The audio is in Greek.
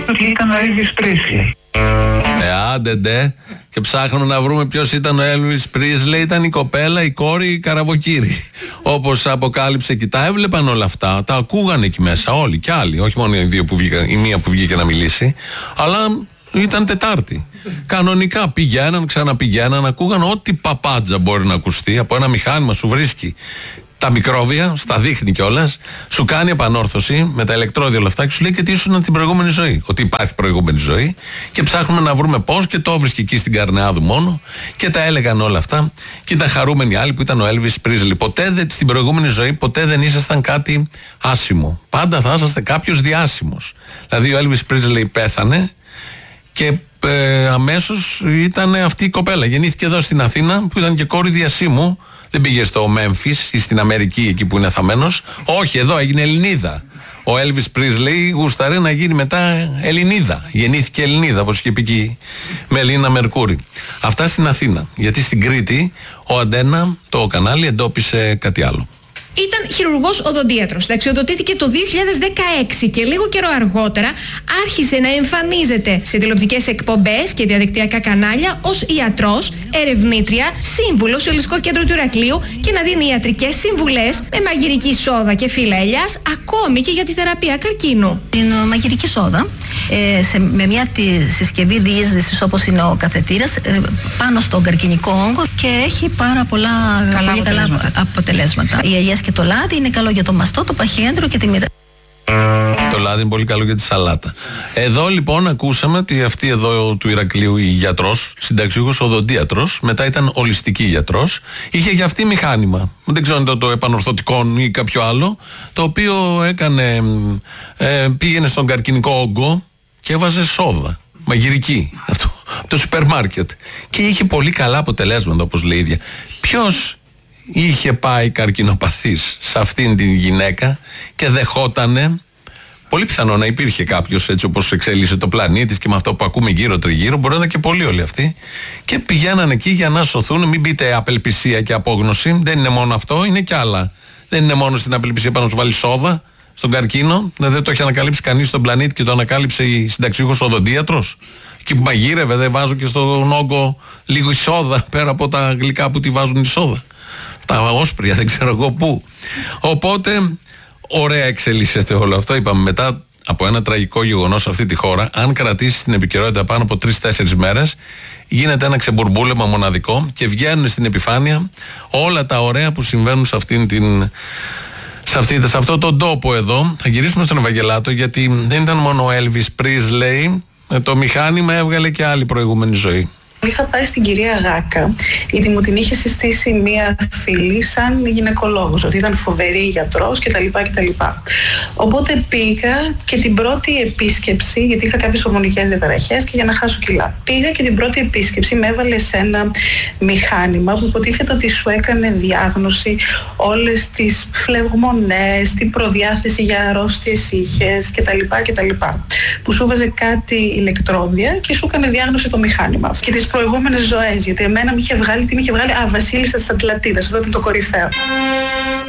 αυτός ήταν ο Elvis Presley. Άντε. Και ψάχνουμε να βρούμε ποιος ήταν ο Elvis Presley. Ήταν η κοπέλα, η κόρη, η Καραβοκύρη. Όπως αποκάλυψε και τα έβλεπαν όλα αυτά. Τα ακούγανε εκεί μέσα όλοι και άλλοι. Όχι μόνο οι δύο που βγήκαν, η μία που βγήκε να μιλήσει. Αλλά ήταν Τετάρτη. Κανονικά πηγαίναν, ξαναπηγαίναν, ακούγαν ό,τι παπάντζα μπορεί να ακουστεί. Από ένα μηχάνημα σου βρίσκει τα μικρόβια, στα δείχνει κιόλας, σου κάνει επανόρθωση με τα ηλεκτρόδια όλα αυτά και σου λέει και τι ήσουν την προηγούμενη ζωή. Ότι υπάρχει προηγούμενη ζωή και ψάχνουμε να βρούμε πώς και το βρίσκει εκεί στην Καρνεάδου μόνο και τα έλεγαν όλα αυτά. Και ήταν χαρούμενοι άλλοι που ήταν ο Elvis Presley. Ποτέ στην προηγούμενη ζωή ποτέ δεν ήσασταν κάτι άσημο. Πάντα θα είσαστε κάποιος διάσημος. Δηλαδή ο Elvis Presley πέθανε και αμέσως ήταν αυτή η κοπέλα. Γεννήθηκε εδώ στην Αθήνα που ήταν και κόρη διασύμου. Δεν πήγε στο Μέμφις ή στην Αμερική εκεί που είναι θαμμένος. Όχι, εδώ έγινε Ελληνίδα. Ο Elvis Presley γούσταρε να γίνει μετά Ελληνίδα. Γεννήθηκε Ελληνίδα, όπως είχε πει και η Μελίνα Μερκούρη. Αυτά στην Αθήνα. Γιατί στην Κρήτη ο Αντένα, το κανάλι, εντόπισε κάτι άλλο. Ήταν χειρουργός οδοντίατρος. Ταξιοδοτήθηκε το 2016 και λίγο καιρό αργότερα άρχισε να εμφανίζεται σε τηλεοπτικές εκπομπές και διαδικτυακά κανάλια ως ιατρός, ερευνήτρια, σύμβουλος σε Ολιστικό Κέντρο του Ηρακλείου και να δίνει ιατρικές συμβουλές με μαγειρική σόδα και φύλλα ελιάς, ακόμη και για τη θεραπεία καρκίνου. Την μαγειρική σόδα, με μια συσκευή διείσδυσης όπως είναι ο καθετήρας, πάνω στον καρκινικό όγκο και έχει πάρα πολλά καλά αποτελέσματα. Οι ελιές και το λάδι είναι καλό για το μαστό, το παχιέντρο και τη μύτρα. Το λάδι είναι πολύ καλό για τη σαλάτα. Εδώ λοιπόν ακούσαμε ότι αυτή εδώ του Ηρακλείου η γιατρός, συνταξιούχος οδοντίατρος, μετά ήταν ολιστική γιατρός, είχε για αυτή μηχάνημα. Δεν ξέρω αν ήταν το επανορθωτικό ή κάποιο άλλο, το οποίο έκανε, πήγαινε στον καρκινικό όγκο και έβαζε σόδα, μαγειρική, από το σούπερ μάρκετ. Και είχε πολύ καλά αποτελέσματα, όπως λέει η ίδια. Ποιος είχε πάει καρκινοπαθής σε αυτήν την γυναίκα και δεχότανε? Πολύ πιθανό να υπήρχε κάποιος, έτσι όπως εξέλισε το πλανήτης και με αυτό που ακούμε γύρω τριγύρω, μπορεί να ήταν και πολλοί όλοι αυτοί. Και πηγαίναν εκεί για να σωθούν. Μην πείτε απελπισία και απόγνωση. Δεν είναι μόνο αυτό, είναι κι άλλα. Δεν είναι μόνο στην απελπισία πάνω να σου βάλει σόδα στον καρκίνο. Δεν το έχει ανακαλύψει κανείς στον πλανήτη και το ανακάλυψε η συνταξιούχος οδοντίατρος. Εκεί που μαγείρευε, δεν βάζω και στον όγκο λίγο σόδα πέρα από τα γλυκά που τη βάζουν η σόδα. Τα όσπρια, δεν ξέρω εγώ πού. Οπότε, ωραία εξελίσσεται όλο αυτό. Είπαμε, μετά από ένα τραγικό γεγονός σε αυτή τη χώρα, αν κρατήσει την επικαιρότητα πάνω από 3-4 μέρες, γίνεται ένα ξεμπουρμπούλεμα μοναδικό και βγαίνουν στην επιφάνεια όλα τα ωραία που συμβαίνουν σε αυτό τον τόπο εδώ. Θα γυρίσουμε στον Ευαγγελάτο, γιατί δεν ήταν μόνο ο Elvis Presley, το μηχάνημα έβγαλε και άλλη προηγούμενη ζωή. Είχα πάει στην κυρία Γάκα, γιατί μου την είχε συστήσει μία φίλη σαν γυναικολόγος, ότι ήταν φοβερή γιατρός κτλ. Οπότε πήγα και την πρώτη επίσκεψη, γιατί είχα κάποιες ορμονικές διαταραχές και για να χάσω κιλά. Πήγα και την πρώτη επίσκεψη με έβαλε σε ένα μηχάνημα που υποτίθεται ότι σου έκανε διάγνωση όλες τις φλεγμονές, την προδιάθεση για αρρώστιες ήχες κτλ. Που σου βάζε κάτι ηλεκτρόδια και σου έκανε διάγνωση το μηχάνημα. Και τις προηγούμενες ζωές, γιατί εμένα την είχε βγάλει Βασίλισσα της Ατλαντίδας, αυτό ήταν το κορυφαίο.